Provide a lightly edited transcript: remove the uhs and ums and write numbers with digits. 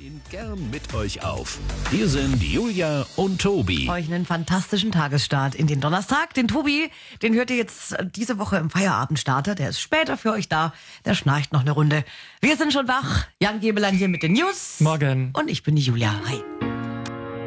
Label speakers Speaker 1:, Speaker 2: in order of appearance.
Speaker 1: ihn gern mit euch auf. Hier sind Julia und Tobi.
Speaker 2: Euch einen fantastischen Tagesstart in den Donnerstag. Den Tobi, den hört ihr jetzt diese Woche im Feierabendstarter. Der ist später für euch da. Der schnarcht noch eine Runde. Wir sind schon wach. Jan Gebelein hier mit den News.
Speaker 3: Morgen.
Speaker 2: Und ich bin die Julia. Hi.